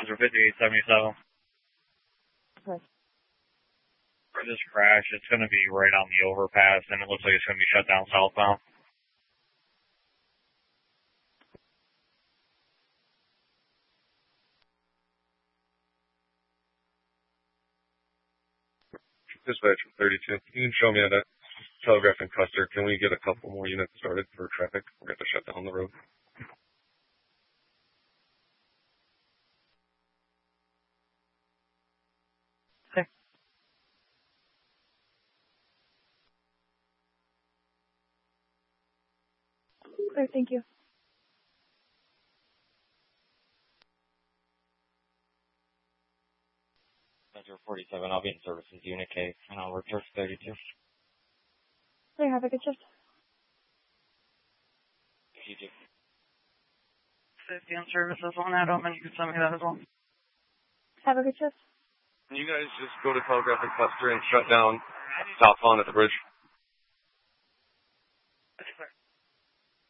Winds are 5877. Okay. For this crash, it's going to be right on the overpass, and it looks like it's going to be shut down southbound. Dispatch 32. You can show me that Telegraph and Custer. Can we get a couple more units started for traffic? We're going to shut down the road. Okay. Okay, thank you. Metro 47, I'll be in services, Unit K, and I'll return 32. Okay, have a good shift. You too. 50 on services on that, and you can send me that as well. Have a good shift. Can you guys just go to Telegraph and Custer and shut down southbound at the bridge?